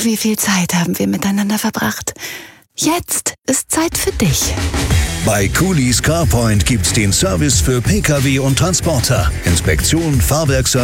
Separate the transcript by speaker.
Speaker 1: wie viel Zeit haben wir miteinander verbracht. Jetzt ist Zeit für dich.
Speaker 2: Bei Coolys CarPoint gibt's den Service für Pkw und Transporter. Inspektion, Fahrwerksservice